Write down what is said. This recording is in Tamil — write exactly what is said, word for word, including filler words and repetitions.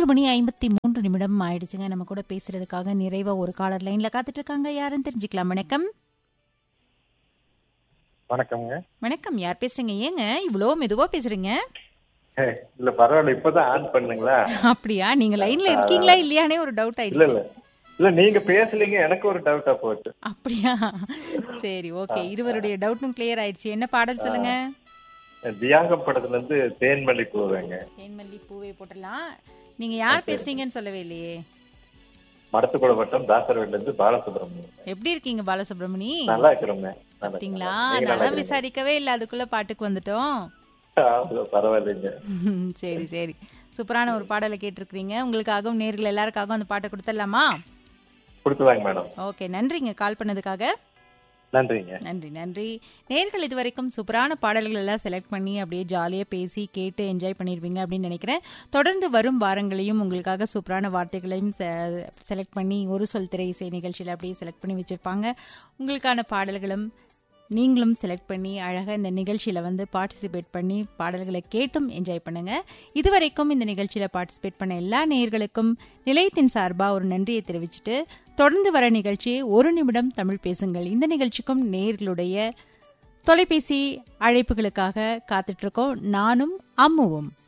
மணி ஐம்பத்தி மூன்று நிமிடம் ஆயிடுச்சுங்க. நம்ம கூட பேசுறதுக்காக நிறைவா ஒரு காலர் லைன்ல காத்துட்டு இருக்காங்க. யாருன்னு தெரிஞ்சுக்கலாம். வணக்கம். வணக்கம்ங்க. வணக்கம். யார் பேசுறீங்க? ஏங்க இவ்வளோ மெதுவா பேசுறீங்க? இல்ல பரவாயில்ல, இப்பதான் ஆன் பண்ணுங்களா? அப்படியா? நீங்க லைன்ல இருக்கீங்களா இல்லையானே ஒரு டவுட் இல்ல ஆயிடுச்சு. இல்ல இல்ல நீங்க பேசலீங்க, எனக்கு ஒரு டவுட்டா போச்சு. அப்படியா? சரி, ஓகே. இருவருடைய டவுட்டும் கிளியர் ஆயிடுச்சு. என்ன பாடல் சொல்லுங்க? தியாகம் படத்துல இருந்து தேன்மல்லி பூவேங்க. தேன்மல்லி பூவே போட்டலாம். நீங்க யார் பேசுறீங்கன்னு சொல்லவே இல்லையே. மடத்துக்குள வட்டம் தாசர்வேட்ல இருந்து பாலசுப்ரமணியம். எப்படி இருக்கீங்க பாலசுப்ரமணி? நல்லா இருக்கிறோங்க. பாத்தீங்களா, நல்லா விசாரிக்கவே இல்ல, அதுக்குள்ள பாட்டுக்கு வந்துட்டோம். பரவாயில்லைங்க. சரி சரி, சூப்பரான ஒரு பாடலை கேட்டிருக்கீங்க. உங்களுக்காகவும் நேர்கள் எல்லாருக்காகவும் அந்த பாட்டை கொடுத்துடலாமா? கொடுத்துவாங்க மேடம். ஓகே, நன்றிங்க கால் பண்ணதுக்காக. நன்றிங்க. நன்றி நன்றி. நேர்கள் இது வரைக்கும் சூப்பரான பாடல்கள் எல்லாம் செலக்ட் பண்ணி அப்படியே ஜாலியாக பேசி கேட்டு என்ஜாய் பண்ணியிருப்பீங்க அப்படின்னு நினைக்கிறேன். தொடர்ந்து வரும் வாரங்களையும் உங்களுக்காக சூப்பரான வார்த்தைகளையும் செலக்ட் பண்ணி ஒரு சொல் திரை இசை நிகழ்ச்சியில் அப்படியே செலக்ட் பண்ணி வச்சுருப்பாங்க. உங்களுக்கான பாடல்களும் நீங்களும் செலக்ட் பண்ணி அழகாக இந்த நிகழ்ச்சியில் வந்து பார்ட்டிசிபேட் பண்ணி பாடல்களை கேட்டும் என்ஜாய் பண்ணுங்கள். இதுவரைக்கும் இந்த நிகழ்ச்சியில் பார்ட்டிசிபேட் பண்ண எல்லா நேயர்களுக்கும் நிலையத்தின் சார்பாக ஒரு நன்றியை தெரிவிச்சுட்டு தொடர்ந்து வர நிகழ்ச்சி ஒரு நிமிடம் தமிழ் பேசுங்கள். இந்த நிகழ்ச்சிக்கும் நேயர்களுடைய தொலைபேசி அழைப்புகளுக்காக காத்துட்ருக்கோம் நானும் அம்முவும்.